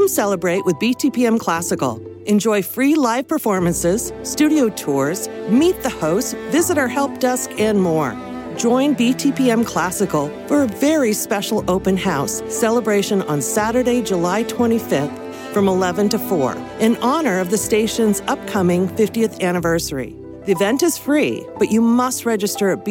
Come celebrate with BTPM Classical. Enjoy free live performances, studio tours, meet the hosts, visit our help desk, and more. Join BTPM Classical for a very special open house celebration on Saturday, July 25th from 11 to 4 in honor of the station's upcoming 50th anniversary. The event is free, but you must register at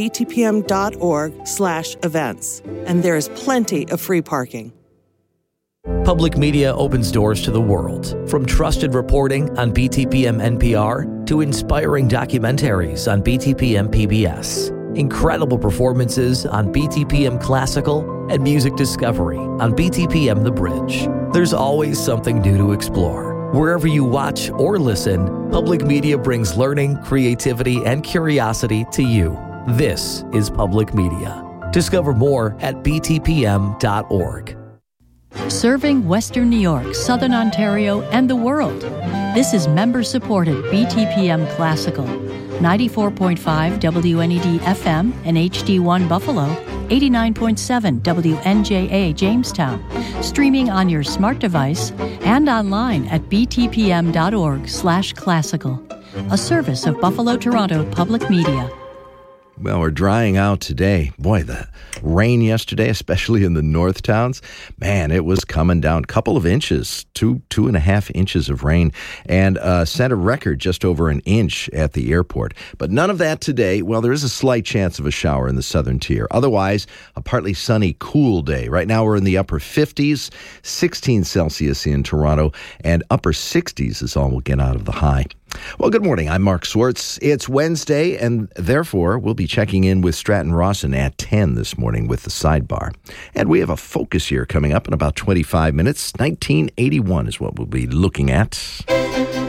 btpm.org/events, and there is plenty of free parking. Public media opens doors to the world, from trusted reporting on BTPM NPR to inspiring documentaries on BTPM PBS. Incredible performances on BTPM Classical and music discovery on BTPM The Bridge. There's always something new to explore. Wherever you watch or listen, public media brings learning, creativity, and curiosity to you. This is public media. Discover more at btpm.org. Serving Western New York, Southern Ontario, and the world. This is member-supported BTPM Classical. 94.5 WNED FM and HD1 Buffalo, 89.7 WNJA Jamestown, streaming on your smart device and online at btpm.org/classical, a service of Buffalo Toronto Public Media. Well, we're drying out today. Boy, the rain yesterday, especially in the north towns, man, it was coming down a couple of inches, 2.5 inches of rain, and set a record just over an inch at the airport. But none of that today. Well, there is a slight chance of a shower in the southern tier. Otherwise, a partly sunny, cool day. Right now, we're in the upper 50s, 16 Celsius in Toronto, and upper 60s is all we'll get out of the high. Well, good morning. I'm Mark Swartz. It's Wednesday, and therefore we'll be checking in with Stratton Rawson at 10 this morning with the sidebar. And we have a focus year coming up in about 25 minutes. 1981 is what we'll be looking at.